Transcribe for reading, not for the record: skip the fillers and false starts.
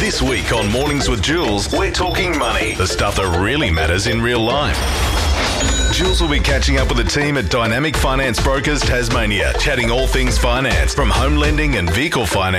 This week on Mornings with Jules, we're talking money, the stuff that really matters in real life. Jules will be catching up with the team at Dynamic Finance Brokers Tasmania, chatting all things finance, from home lending and vehicle finance